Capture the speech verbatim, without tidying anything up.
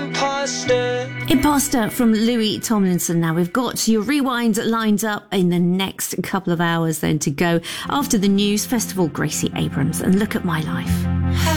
imposter. Imposter from Louis Tomlinson. Now we've got your rewind lined up in the next couple of hours then to go. After the news, Festival, Gracie Abrams and Look at My Life.